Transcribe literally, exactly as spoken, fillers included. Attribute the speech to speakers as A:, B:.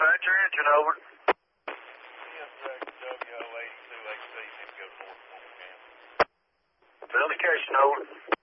A: Dispatcher engine, over.
B: W O eighty-two H C, need to go north one, man.
A: Indication, over.